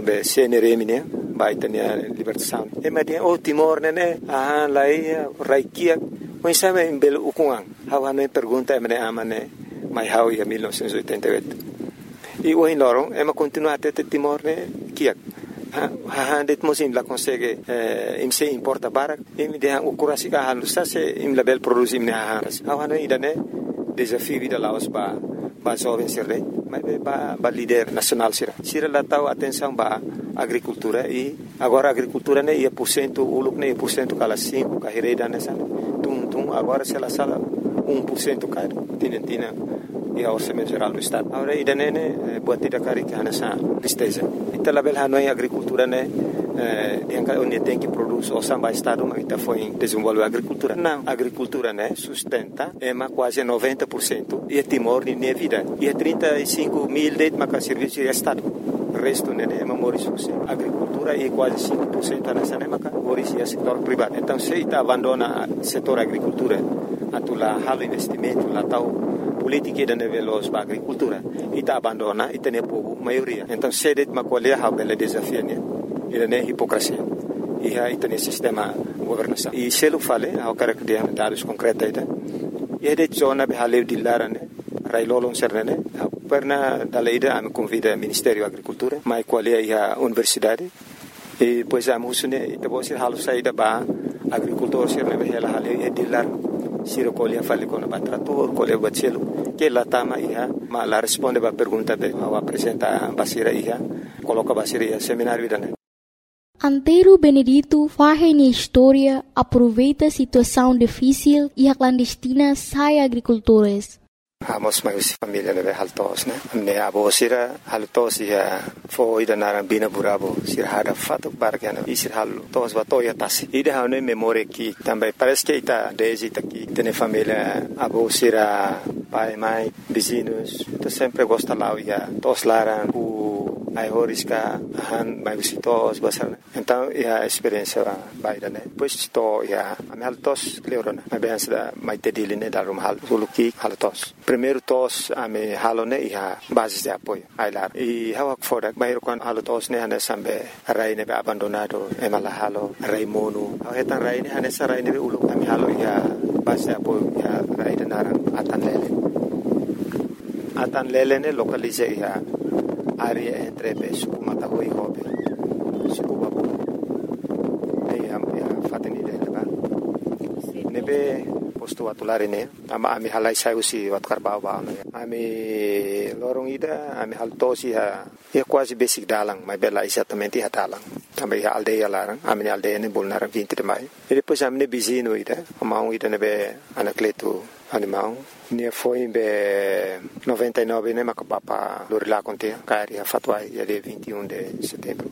be CNRM né vai ter libertação e mas tem o Timor né lá Raikia mas sabe em belo ukungang hawa no pergunta é amane mai hau ia 1988 e o em lorong é continuar até Timor né kiak det mosim la consegue im se importa barak im de o kurasi ka halu sa se im label produce im ne hawa no idane desafio da Laos ba jovem sirre mas ba líder nacional sira lá tau atenção ba agricultura e agora a agricultura né ia por cento uluk né por cento cala 5 carreira nessa tum agora se ela sala 1% cai tina e a orçamento geral do estado agora idane né buat tidak kari que nessa listeza então label hanoi agricultura né yang onde tem que produz o samba estado mas está foi desenvolver agricultura não agricultura né sustenta é quase 90% e Timor nem vida e 35 mil de maca serviço de estado o resto né é memorizoso agricultura e quase 5% nessa né maca memorizoso setor privado então se está abandona setor agricultura atula halo investimento lá tal política da nível da agricultura e está abandona e tem pouco maioria então se det macolia ha bela desafio né e não é hipocrisia e aí tem sistema governação e se ele fale ao cara que tem dados concretos aí e de zona be haleu dilara né railolong serne perna daleida am convida Ministério da Agricultura mai qualia ia universidade e pois a musune e depois halu saída ba agricultor serne be ela haleu e dilar siro colia fale con trator colia bacelo que la tama ia ma la responde ba pergunta be ao apresenta basira ia coloca basira ia seminário da Antero Benedito faz na história, aproveita a situação difícil e a clandestina sai agricultores. Amos mais família leve haltos, né? Ne abo sira haltos ia foi da narambina burabo sira hada fato bargana e sira haltos batoya tasi. Ida hane memória que também parece que está desde aqui tem família abo sira pai mãe vizinhos, tu sempre gosta lá ia tos laran ai horiska han mai visitos basar então a experiência vai né depois to ia am haltos cleorona a bem da mai tedile né da rum hal soluki haltos primeiro tos ame halone ia base de apoio ai lá e hawak fodak mai kon haltos né hane sambe rai ne abandonado emala halo rai monu hetan rai ne hane sarai ne ulu ame halo ia base de apoio ia rai de naran atan lele ne localize ia área entre Suku Matahui e Hobe, Suku Babu. Aí a fateni dele lá. Nebe posto atulare ne, ami halai saiu si watkar bawa ne. Ami lorong ida, ami haltosi ha, ia quase basic dalang, mas bela exatamente ha dalang. Também a aldeia larang, ami aldeia ne bolnar 20 de maio. E depois ami ne bizino ida, amau ida nebe anacleto animal. Ne foi em 99 né macapapa Lorila contea cari a fatwa ia de 21 de setembro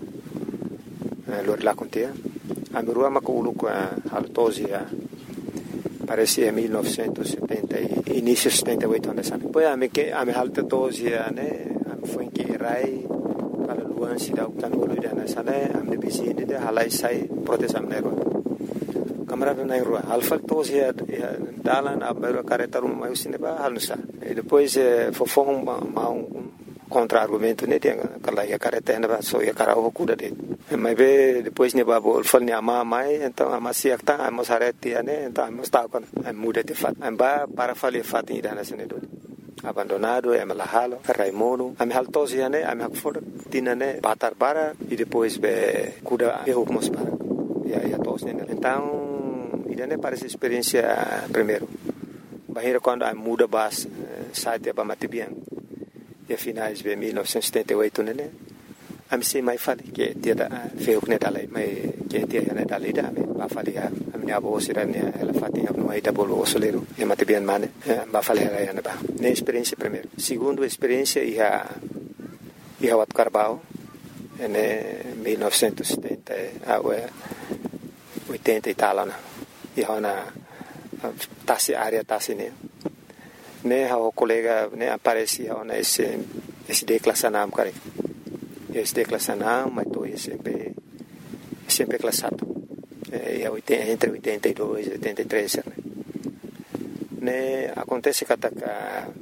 Lorila contea a merua maculu com a haltosia parece 1970 início 78 anos depois a me haltosia né foi em que rai para luan se dá o tanolo de nessa né a me bizine de halai sai proteção nero camarada na rua alfa tos ia dalan abero careta rum mais cinema halnusa e depois fofong contra argumento né tem aquela ia careta na só ia cara o cuda de mas depois ne babo fal ne ama mai então ama siakta ama sareti né então ama sta con muda de fat amba para fale fat ida na sene do abandonado é malahalo raimono am haltos ia né am hakfor tinane batar bara e depois be cuda eu mos para ia tos né então idane parece experiência primeiro bahira quando a muda bas site ba matibian e finais de 1978 né am se mai fale que dia da feu né dalai mai que dia né dalai da ba fale a minha avó sirane ela fatinha no aí da bolo solero e matibian mane ba fale ela né ba ne experiência primeiro segundo experiência ia wat carbao né 1970 a 80 e tal né e hona tasi área tasi ne o colega ne aparecia hona esse declassanam cara esse declassanam mas tô sempre classado entre 82 e 83 ne acontece que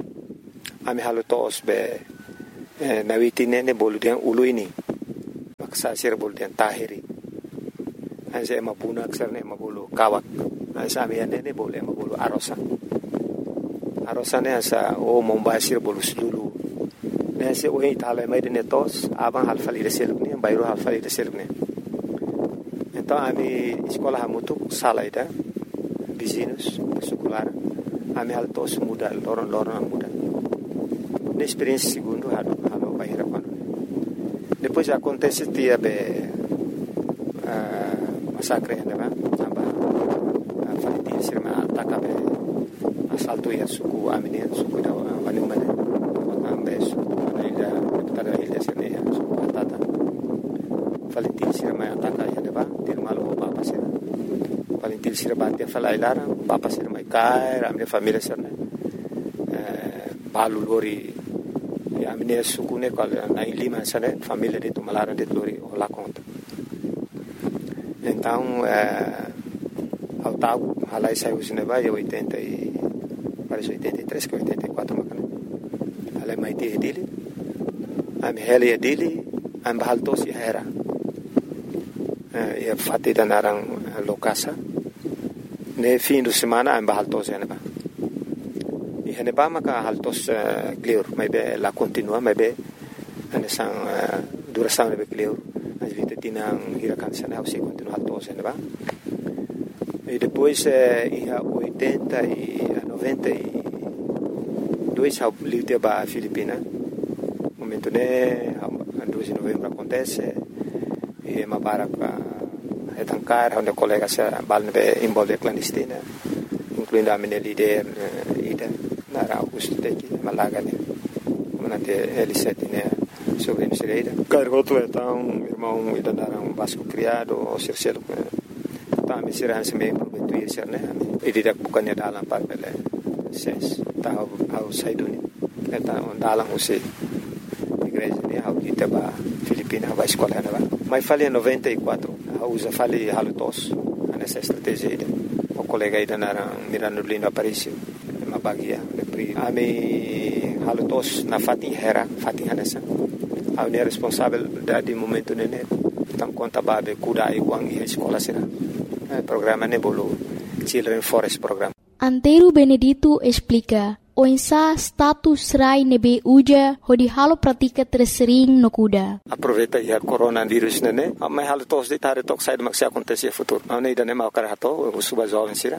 a me halutos be na vitine ne boludian uluini paksa sir bol den tahiri anse mabunak sir ne mabulu kawak ansa mi ne boleh mabulu arosa ne asa o mombasir bolu slulu ne se o itala mai de netos abang hal fali de seluk ne bayro hal fali de seluk ne então ami escola hamutuk sala ida vizinhos secular ami hal tos muda loron muda ne experiência segundo halo bahira quando depois acontece dia massacre né aba fali sirma ataka be assalto ya suku amine suku da wani mane ambe suku ila tada ila sene ya suku atata fali sirma ataka ya deba dirmalo papa sir fali sirma dia fala ilara papa sir mai kai amne família sirne balu lori ya amine suku ne kal na lima sane família de tumalara de lori ola conta então ao tal halai saiu cinema eu 80 e parece 83 que 84 macana halai mai te dele am heli dele am baltos ya era ya fatida narang lokasa ne fim de semana am baltos ya neba e neba maka haltos clear mai be la continua mai be anesang duração ne be clear as vita tinang hirakan sana o se continua haltos ya neba. E depois, em 80 e 92, eu livre para a Filipina. No momento, 2 de novembro acontece. E uma barra para retancar, onde colegas se envolvem clandestina, incluindo a minha líder, Ida, na Augusto Teki, Malaga, manate L7, sobre a Ida. Cargoto, então, irmão, Ida, um vasco criado, o Circelo. Kami sirahan semai berbentuk sirne, tidak bukannya dalam parpele ses, tahu outside ni, tahu dalam usi, igreja ni, tahu kita ba Filipina, ba sekolah na ba. Mai fali 94, usa fali halutos, nessa estratégia ida. O colega ida narang Mirano Lindo Aparicio, mabagia, lepri. Ami halutos na fating hera, fating hanesa. Aku ni responsável dari momento nene, tam conta babe kuda iwang i sekolah sira. Programa Nebolo, Children Forest Program. Antero Benedito explica, o insa status rai nebe uja hodi halo pratika tersering no kuda. Aproveita ya coronavírus nene, mai halo tos de tare tok sai maksi acontecer futuro. Ane ida nema karato, o suba jovem sira.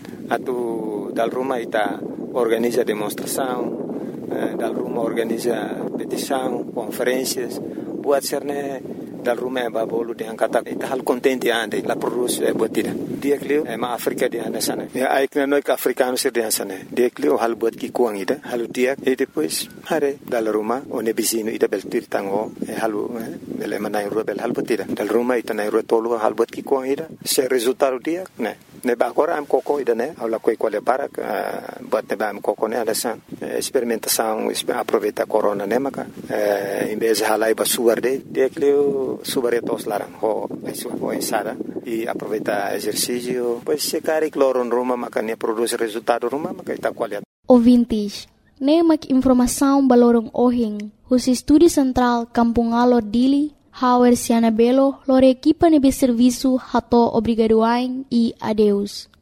Atu dal Roma ita organiza demonstração, dal Roma organiza petição, conferências, buat serne dal Roma ba bolu de angkata ita hal contente ande la produce botida dia klio ma Afrika di anda sana ya aikna noi ka africano sir di sana dia klio hal bot ki kuang ida halu dia e depois hare dal Roma one bisino ida bel tirtango halu bele manai ro bel hal botida dal Roma ita nai ro tolu hal bot ki kuang ida se resultado dia ne ba agora am koko ida ne ala koi quale barak bot ne ba am koko ne ala san experimentação aproveita corona ne maka em vez halai ba suarde dia klio subaretos larang ho ensada e aproveita exercício pois se cari cloron Roma maka ne produz resultado Roma maka ita qualidade. Ouvintes, nemak informação balorong ohing, os estúdio central Kampung Alor Dili, Hauer Siana Belo, lore equipa nebe serviço hato obrigadoain e adeus.